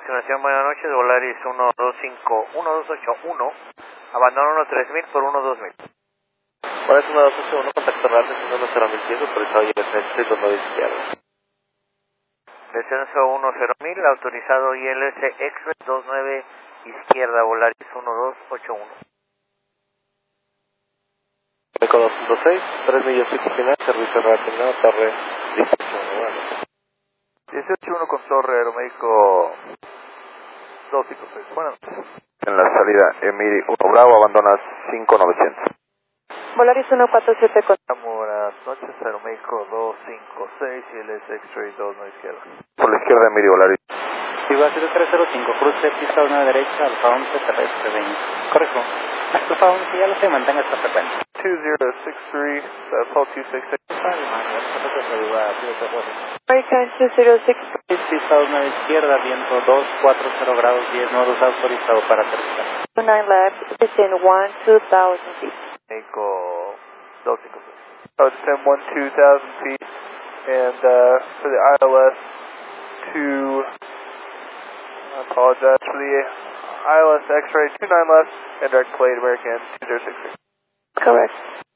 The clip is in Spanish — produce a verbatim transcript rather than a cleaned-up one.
estimación, buenas noches, Volaris uno dos cinco uno dos ocho uno, abandono uno tres mil por uno dos mil. Volaris uno dos ocho uno, contacto real, descenso cero mil pies, autorizado I L S Extra dos nueve izquierda. Descenso uno cero mil, autorizado I L S Express dos nueve izquierda, Volaris uno dos ocho uno. Eco dos punto seis, tres millas pico final, servicio reaccionado, torre dieciocho uno, bueno. dieciocho uno con torre, Aeroméxico dos cinco seis, buenas noches. En la salida, Emiri uno Bravo, abandonas cinco novecientos. Volaris uno cuatro siete con... Buenas noches, Aeroméxico dos cinco seis, I L S X-Ray dos nueve izquierda. Por la izquierda, Emiri Volaris. Viva siete tres cero cinco, cruce pista una derecha, Alfa once, terrestre veinte. Correcto. Alfa once, ya lo sé, mantenga esta frecuencia. two zero six three, that's all two six six. American two zero six three. Pista una izquierda, viento dos cuatro cero grados diez, nodos autorizado para aterrizar. two nine left, within one two thousand feet. Eco dos cinco seis. Oh, descend one two thousand feet, and uh, for the I L S two, I apologize for the I L S X-ray two nine left, and direct plate American two zero six three. Correct.